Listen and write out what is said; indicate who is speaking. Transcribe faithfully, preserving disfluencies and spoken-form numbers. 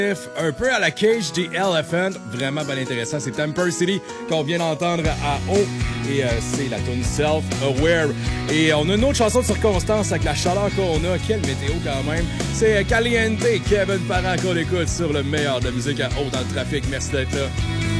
Speaker 1: Un peu à la Cage the Elephant, vraiment bien intéressant. C'est Temper City qu'on vient d'entendre à haut et euh, c'est la tune Self-Aware. Et on a une autre chanson de circonstance avec la chaleur qu'on a. Quelle météo quand même. C'est Caliente, Kevin Parent qu'on écoute sur le meilleur de la musique à haut dans le trafic. Merci d'être là.